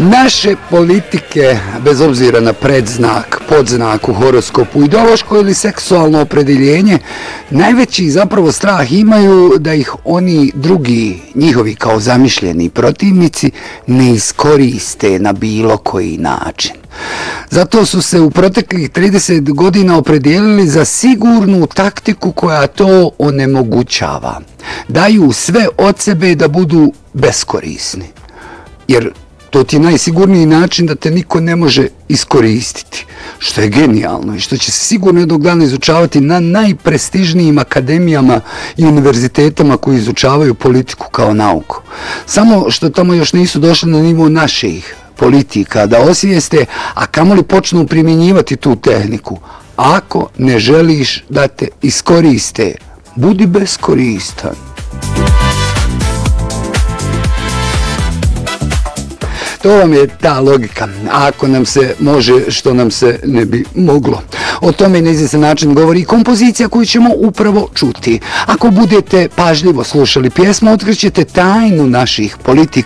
Naše politike, bez obzira na predznak, podznak u horoskopu, ideološko ili seksualno opredjeljenje, najveći zapravo strah imaju da ih oni drugi, njihovi kao zamišljeni protivnici, ne iskoriste na bilo koji način. Zato su se u proteklih 30 godina opredijelili za sigurnu taktiku koja to onemogućava. Daju sve od sebe da budu beskorisni. Jer to ti je najsigurniji način da te niko ne može iskoristiti. Što je genijalno i što će se sigurno jednog dana izučavati na najprestižnijim akademijama i univerzitetama koji izučavaju politiku kao nauku. Samo što tamo još nisu došli na nivo naših politika da osvijeste, a kamoli počnu primjenjivati tu tehniku. Ako ne želiš da te iskoriste, budi beskoristan. To vam je ta logika. Ako nam se može, što nam se ne bi moglo. O tome na izvjestan način govori i kompozicija koju ćemo upravo čuti. Ako budete pažljivo slušali pjesmu, otkrićete tajnu naših politika